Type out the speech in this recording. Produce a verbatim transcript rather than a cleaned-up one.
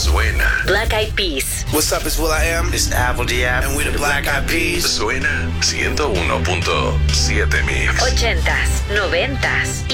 Suena. Black Eyed Peas. What's up, it's Will I Am. It's Apple Diab. And we the Black Eyed Peas. Suena ciento uno punto siete Mix. Ochentas, noventas